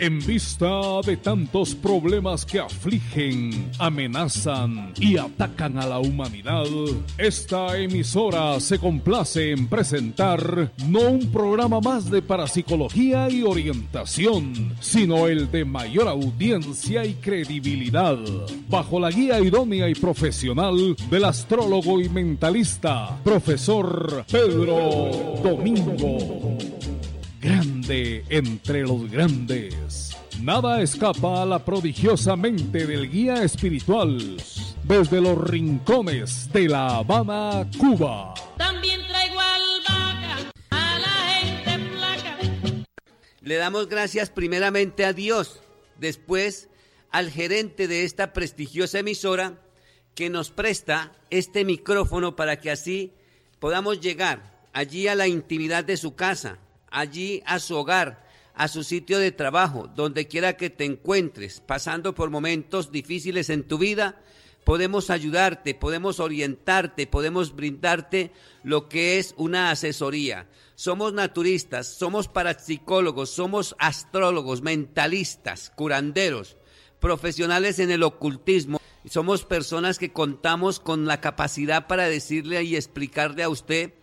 En vista de tantos problemas que afligen, amenazan y atacan a la humanidad, esta emisora se complace en presentar no un programa más de parapsicología y orientación, sino el de mayor audiencia y credibilidad, bajo la guía idónea y profesional del astrólogo y mentalista, profesor Pedro Domingo. Grande entre los grandes. Nada escapa a la prodigiosa mente del guía espiritual desde los rincones de La Habana, Cuba. También traigo albahaca a la gente flaca. Le damos gracias primeramente a Dios, después al gerente de esta prestigiosa emisora que nos presta este micrófono para que así podamos llegar allí a la intimidad de su casa, allí a su hogar, a su sitio de trabajo, donde quiera que te encuentres, pasando por momentos difíciles en tu vida, podemos ayudarte, podemos orientarte, podemos brindarte lo que es una asesoría. Somos naturistas, somos parapsicólogos, somos astrólogos, mentalistas, curanderos, profesionales en el ocultismo. Somos personas que contamos con la capacidad para decirle y explicarle a usted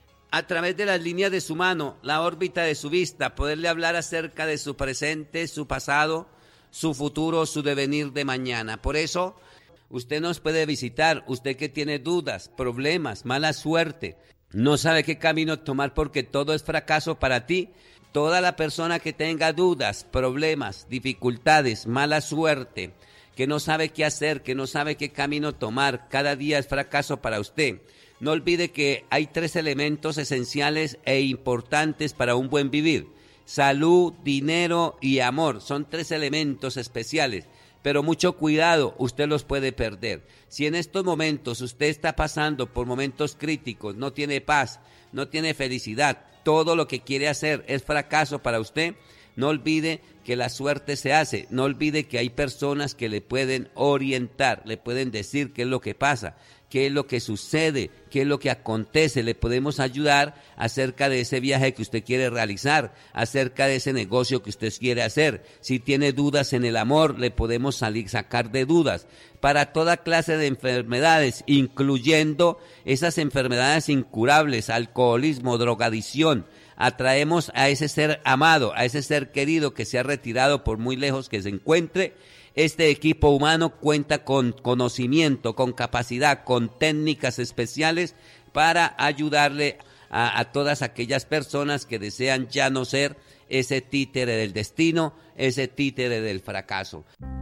a través de las líneas de su mano, la órbita de su vista, poderle hablar acerca de su presente, su pasado, su futuro, su devenir de mañana. Por eso, usted nos puede visitar, usted que tiene dudas, problemas, mala suerte, no sabe qué camino tomar porque todo es fracaso para ti. Toda la persona que tenga dudas, problemas, dificultades, mala suerte, que no sabe qué hacer, que no sabe qué camino tomar, cada día es fracaso para usted. No olvide que hay 3 elementos esenciales e importantes para un buen vivir: salud, dinero y amor. Son 3 elementos especiales, pero mucho cuidado, usted los puede perder. Si en estos momentos usted está pasando por momentos críticos, no tiene paz, no tiene felicidad, todo lo que quiere hacer es fracaso para usted, no olvide que la suerte se hace, no olvide que hay personas que le pueden orientar, le pueden decir qué es lo que pasa, qué es lo que sucede, qué es lo que acontece, le podemos ayudar acerca de ese viaje que usted quiere realizar, acerca de ese negocio que usted quiere hacer. Si tiene dudas en el amor, le podemos sacar de dudas. Para toda clase de enfermedades, incluyendo esas enfermedades incurables, alcoholismo, drogadicción, atraemos a ese ser amado, a ese ser querido que se ha retirado por muy lejos que se encuentre. Este equipo humano cuenta con conocimiento, con capacidad, con técnicas especiales para ayudarle a todas aquellas personas que desean ya no ser ese títere del destino, ese títere del fracaso.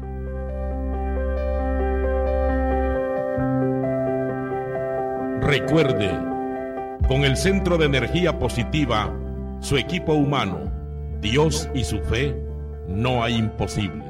Recuerde, con el Centro de Energía Positiva, su equipo humano, Dios y su fe, no hay imposibles.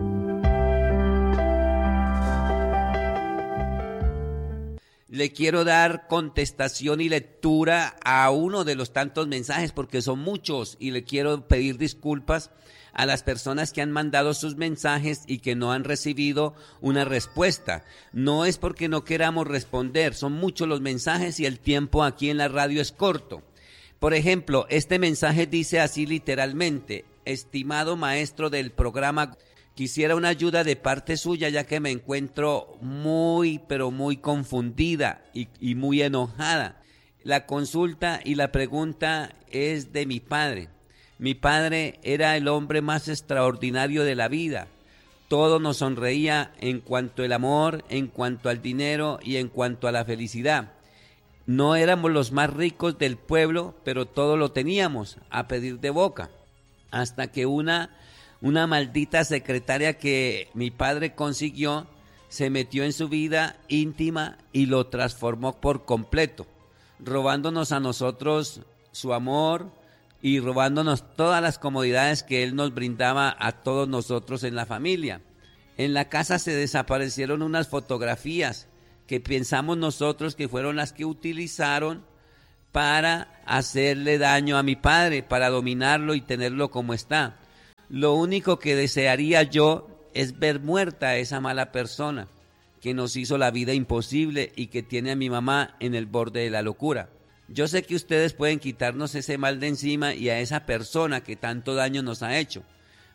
Le quiero dar contestación y lectura a uno de los tantos mensajes porque son muchos y le quiero pedir disculpas a las personas que han mandado sus mensajes y que no han recibido una respuesta. No es porque no queramos responder, son muchos los mensajes y el tiempo aquí en la radio es corto. Por ejemplo, este mensaje dice así literalmente: estimado maestro del programa, quisiera una ayuda de parte suya ya que me encuentro muy, pero muy confundida y muy enojada. La consulta y la pregunta es de mi padre. Mi padre era el hombre más extraordinario de la vida. Todo nos sonreía en cuanto al amor, en cuanto al dinero y en cuanto a la felicidad. No éramos los más ricos del pueblo, pero todo lo teníamos a pedir de boca. Hasta que una maldita secretaria que mi padre consiguió se metió en su vida íntima y lo transformó por completo, robándonos a nosotros su amor y robándonos todas las comodidades que él nos brindaba a todos nosotros en la familia. En la casa se desaparecieron unas fotografías que pensamos nosotros que fueron las que utilizaron para hacerle daño a mi padre, para dominarlo y tenerlo como está. Lo único que desearía yo es ver muerta a esa mala persona que nos hizo la vida imposible y que tiene a mi mamá en el borde de la locura. Yo sé que ustedes pueden quitarnos ese mal de encima y a esa persona que tanto daño nos ha hecho,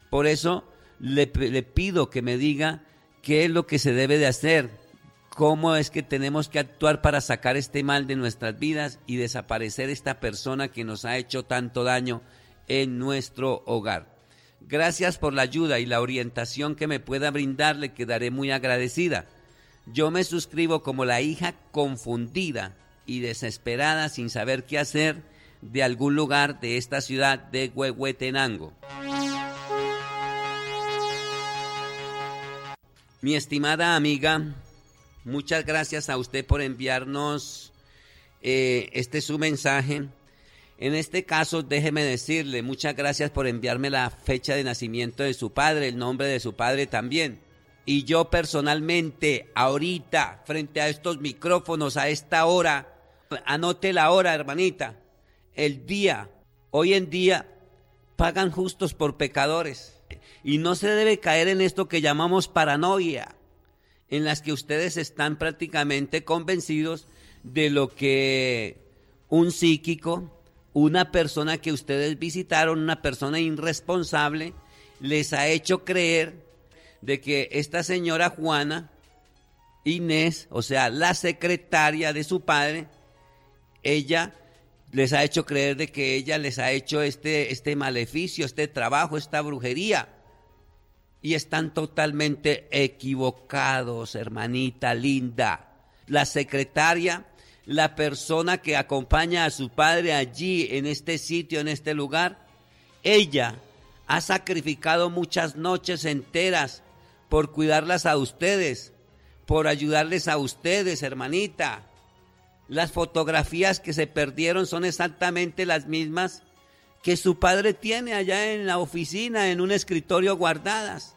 Por eso le pido que me diga qué es lo que se debe de hacer, cómo es que tenemos que actuar para sacar este mal de nuestras vidas y desaparecer esta persona que nos ha hecho tanto daño en nuestro hogar. Gracias por la ayuda y la orientación que me pueda brindar, le quedaré muy agradecida. Yo me suscribo como la hija confundida y desesperada sin saber qué hacer de algún lugar de esta ciudad de Huehuetenango. Mi estimada amiga, muchas gracias a usted por enviarnos su mensaje. En este caso, déjeme decirle, muchas gracias por enviarme la fecha de nacimiento de su padre, el nombre de su padre también. Y yo personalmente, ahorita, frente a estos micrófonos, a esta hora, anote la hora, hermanita, el día, hoy en día, pagan justos por pecadores. Y no se debe caer en esto que llamamos paranoia, en las que ustedes están prácticamente convencidos de lo que un psíquico, una persona que ustedes visitaron, una persona irresponsable, les ha hecho creer de que esta señora Juana Inés, o sea, la secretaria de su padre, ella les ha hecho creer de que ella les ha hecho este maleficio, este trabajo, esta brujería. Y están totalmente equivocados, hermanita linda. La secretaria, la persona que acompaña a su padre allí, en este sitio, en este lugar, ella ha sacrificado muchas noches enteras por cuidarlas a ustedes, por ayudarles a ustedes, hermanita. Las fotografías que se perdieron son exactamente las mismas que su padre tiene allá en la oficina, en un escritorio guardadas.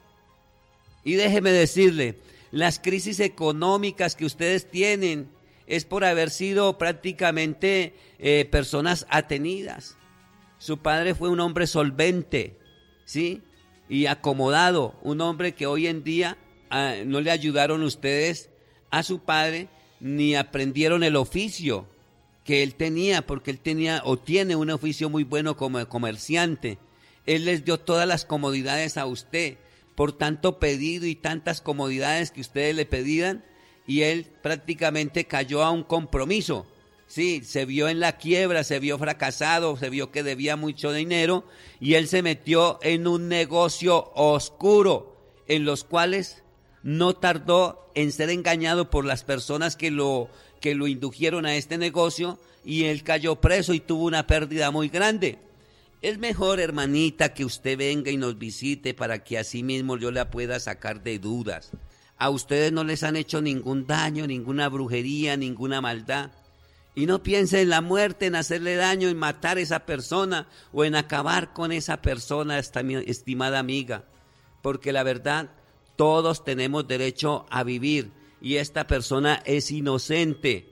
Y déjeme decirle, las crisis económicas que ustedes tienen es por haber sido prácticamente personas atenidas. Su padre fue un hombre solvente, ¿sí? Y acomodado, un hombre que hoy en día no le ayudaron ustedes a su padre, ni aprendieron el oficio que él tenía, porque él tenía o tiene un oficio muy bueno como comerciante. Él les dio todas las comodidades a usted, por tanto pedido y tantas comodidades que ustedes le pedían, y él prácticamente cayó a un compromiso. Sí, se vio en la quiebra, se vio fracasado, se vio que debía mucho dinero, y él se metió en un negocio oscuro, en los cuales no tardó en ser engañado por las personas que lo indujeron a este negocio, y él cayó preso y tuvo una pérdida muy grande. Es mejor, hermanita, que usted venga y nos visite para que así mismo yo la pueda sacar de dudas. A ustedes no les han hecho ningún daño, ninguna brujería, ninguna maldad. Y no piense en la muerte, en hacerle daño, en matar a esa persona o en acabar con esa persona, estimada amiga. Porque la verdad, todos tenemos derecho a vivir y esta persona es inocente.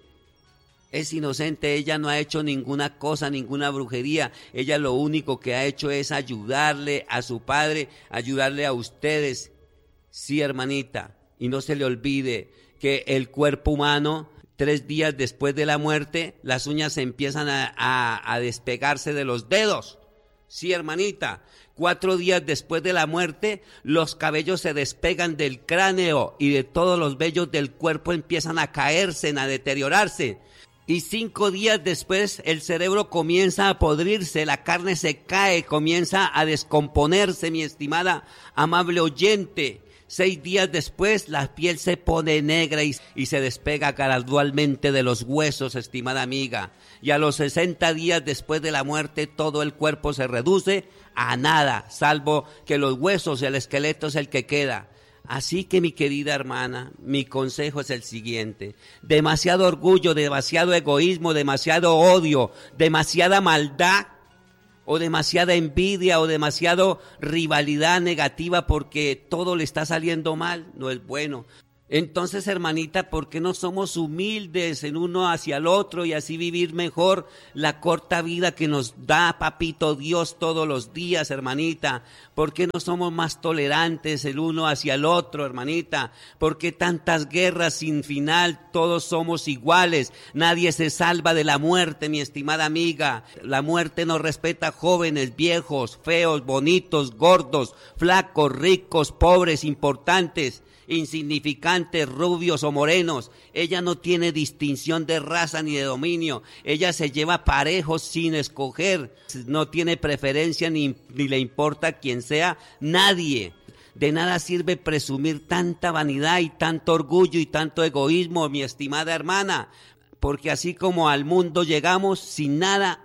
Es inocente, ella no ha hecho ninguna cosa, ninguna brujería. Ella lo único que ha hecho es ayudarle a su padre, ayudarle a ustedes. Sí, hermanita, y no se le olvide que el cuerpo humano, 3 días después de la muerte, las uñas empiezan a despegarse de los dedos. Sí, hermanita, 4 días después de la muerte, los cabellos se despegan del cráneo y de todos los vellos del cuerpo empiezan a caerse, a deteriorarse. Y 5 días después el cerebro comienza a podrirse, la carne se cae, comienza a descomponerse, mi estimada amable oyente. 6 días después la piel se pone negra y se despega gradualmente de los huesos, estimada amiga. Y a los 60 días después de la muerte todo el cuerpo se reduce a nada, salvo que los huesos, el esqueleto es el que queda. Así que, mi querida hermana, mi consejo es el siguiente: demasiado orgullo, demasiado egoísmo, demasiado odio, demasiada maldad o demasiada envidia o demasiado rivalidad negativa porque todo le está saliendo mal, no es bueno. Entonces, hermanita, ¿por qué no somos humildes en uno hacia el otro y así vivir mejor la corta vida que nos da Papito Dios todos los días, hermanita? ¿Por qué no somos más tolerantes el uno hacia el otro, hermanita? ¿Por qué tantas guerras sin final? Todos somos iguales, nadie se salva de la muerte, mi estimada amiga. La muerte no respeta a jóvenes, viejos, feos, bonitos, gordos, flacos, ricos, pobres, importantes, insignificantes, rubios o morenos. Ella no tiene distinción de raza ni de dominio. Ella se lleva parejos sin escoger. No tiene preferencia ni le importa quién sea nadie. De nada sirve presumir tanta vanidad y tanto orgullo y tanto egoísmo, mi estimada hermana, porque así como al mundo llegamos sin nada,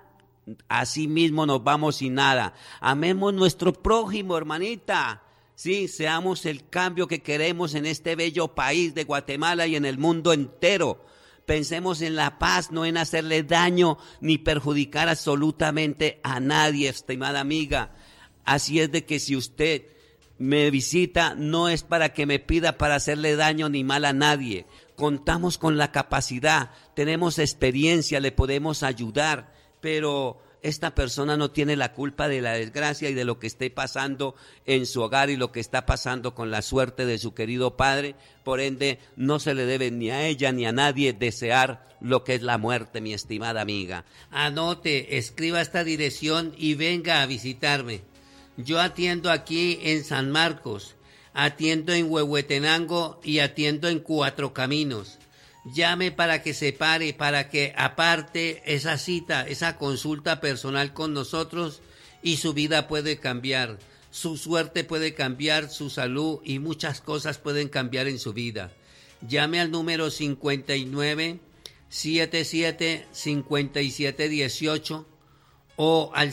así mismo nos vamos sin nada. Amemos nuestro prójimo, hermanita. Sí, seamos el cambio que queremos en este bello país de Guatemala y en el mundo entero. Pensemos en la paz, no en hacerle daño ni perjudicar absolutamente a nadie, estimada amiga. Así es de que si usted me visita, no es para que me pida para hacerle daño ni mal a nadie. Contamos con la capacidad, tenemos experiencia, le podemos ayudar, pero esta persona no tiene la culpa de la desgracia y de lo que esté pasando en su hogar y lo que está pasando con la suerte de su querido padre. Por ende, no se le debe ni a ella ni a nadie desear lo que es la muerte, mi estimada amiga. Anote, escriba esta dirección y venga a visitarme. Yo atiendo aquí en San Marcos, atiendo en Huehuetenango y atiendo en Cuatro Caminos. Llame para que se pare, para que aparte esa cita, esa consulta personal con nosotros y su vida puede cambiar, su suerte puede cambiar, su salud y muchas cosas pueden cambiar en su vida. Llame al número 59 77 57 18 o al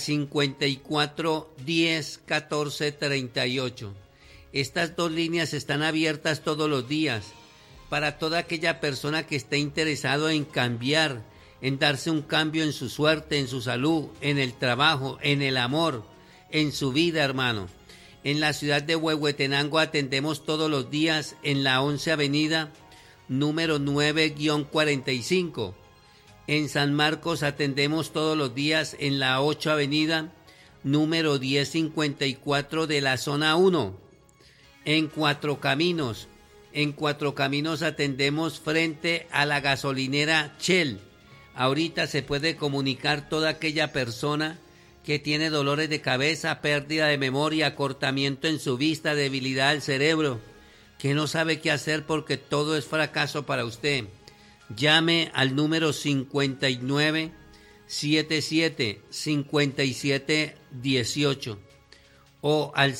54 10 14 38. Estas dos líneas están abiertas todos los días para toda aquella persona que esté interesado en cambiar, en darse un cambio en su suerte, en su salud, en el trabajo, en el amor, en su vida, hermano. En la ciudad de Huehuetenango atendemos todos los días en la 11 Avenida, número 9-45. En San Marcos atendemos todos los días en la 8 Avenida, número 1054 de la zona 1. En Cuatro Caminos atendemos frente a la gasolinera Shell. Ahorita se puede comunicar toda aquella persona que tiene dolores de cabeza, pérdida de memoria, acortamiento en su vista, debilidad del cerebro, que no sabe qué hacer porque todo es fracaso para usted. Llame al número 59 77 57 18 o al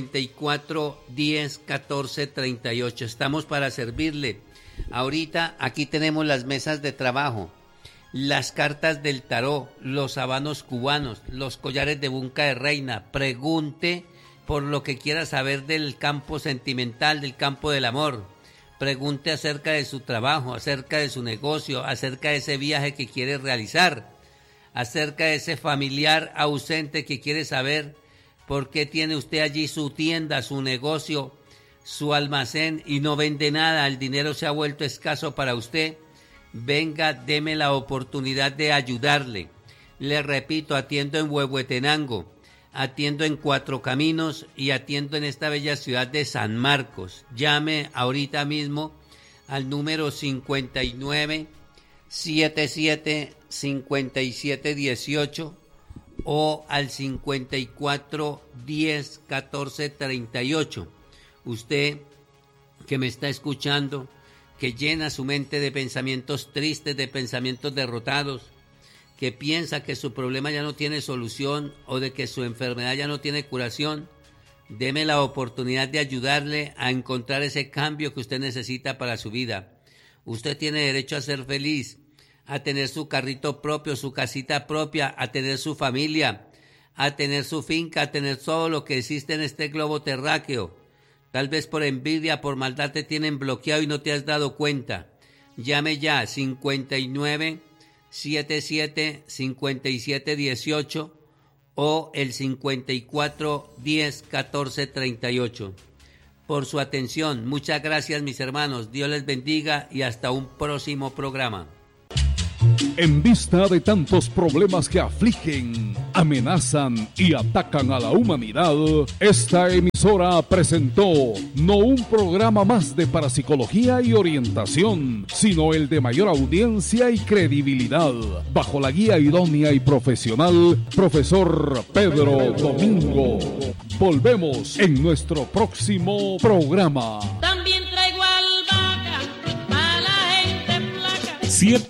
54 10 14 38. Estamos para servirle. Ahorita aquí tenemos las mesas de trabajo, las cartas del tarot, los habanos cubanos, los collares de bunca de reina. Pregunte por lo que quiera saber del campo sentimental, del campo del amor. Pregunte acerca de su trabajo, acerca de su negocio, acerca de ese viaje que quiere realizar, acerca de ese familiar ausente que quiere saber por qué tiene usted allí su tienda, su negocio, su almacén y no vende nada. El dinero se ha vuelto escaso para usted. Venga, deme la oportunidad de ayudarle. Le repito, atiendo en Huehuetenango, atiendo en Cuatro Caminos y atiendo en esta bella ciudad de San Marcos. Llame ahorita mismo al número 59 77 57 18 o al 54 10 14 38. Usted que me está escuchando, que llena su mente de pensamientos tristes, de pensamientos derrotados, que piensa que su problema ya no tiene solución o de que su enfermedad ya no tiene curación, deme la oportunidad de ayudarle a encontrar ese cambio que usted necesita para su vida. Usted tiene derecho a ser feliz, a tener su carrito propio, su casita propia, a tener su familia, a tener su finca, a tener todo lo que existe en este globo terráqueo. Tal vez por envidia, por maldad te tienen bloqueado y no te has dado cuenta. Llame ya 59 77 57 18 o el 54 10 14 38. por su atención. Muchas gracias, mis hermanos. Dios les bendiga y hasta un próximo programa. En vista de tantos problemas que afligen, amenazan y atacan a la humanidad, esta emisora presentó no un programa más de parapsicología y orientación, sino el de mayor audiencia y credibilidad, bajo la guía idónea y profesional, profesor Pedro Domingo. Volvemos en nuestro próximo programa. También traigo albahaca a la gente flaca. 7